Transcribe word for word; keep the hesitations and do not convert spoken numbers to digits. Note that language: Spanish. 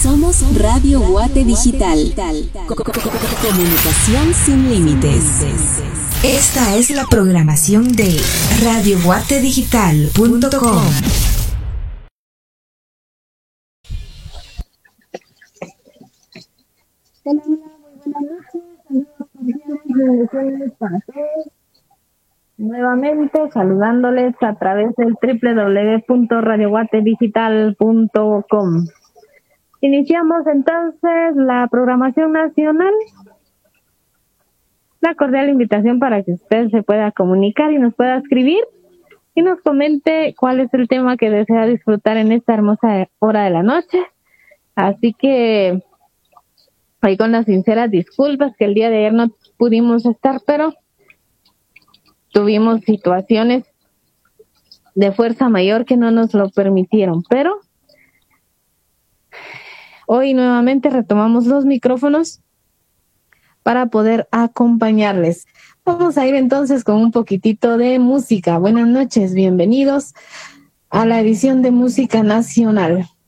Somos Radio Guate Digital. Comunicación sin límites. Esta es la programación de radio guate digital punto com. Hola, muy buenas noches. Saludos cordiales y bendiciones para todos. Nuevamente saludándoles a través del doble u doble u doble u punto radio guate digital punto com. Iniciamos entonces la programación nacional. La cordial invitación para que usted se pueda comunicar y nos pueda escribir y nos comente cuál es el tema que desea disfrutar en esta hermosa hora de la noche. Así que ahí con las sinceras disculpas que el día de ayer no pudimos estar, pero tuvimos situaciones de fuerza mayor que no nos lo permitieron. Pero hoy nuevamente retomamos los micrófonos para poder acompañarles. Vamos a ir entonces con un poquitito de música. Buenas noches, bienvenidos a la edición de Música Nacional.